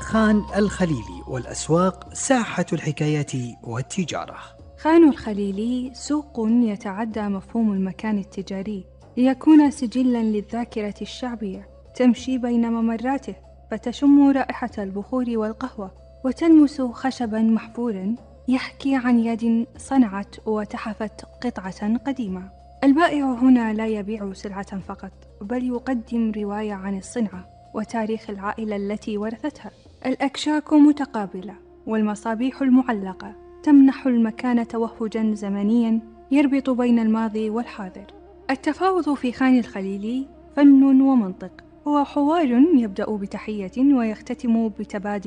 خان الخليلي والأسواق ساحة الحكايات والتجارة. خان الخليلي سوق يتعدى مفهوم المكان التجاري ليكون سجلاً للذاكرة الشعبية، تمشي بين ممراته فتشم رائحة البخور والقهوة وتلمس خشباً محفوراً يحكي عن يد صنعت وتحفت قطعة قديمة. البائع هنا لا يبيع سلعة فقط، بل يقدم رواية عن الصنعة وتاريخ العائلة التي ورثتها. الأكشاك متقابلة والمصابيح المعلقة تمنح المكان توهجاً زمنياً يربط بين الماضي والحاضر. التفاوض في خان الخليلي فن ومنطق، هو حوار يبدأ بتحية ويختتم بتبادل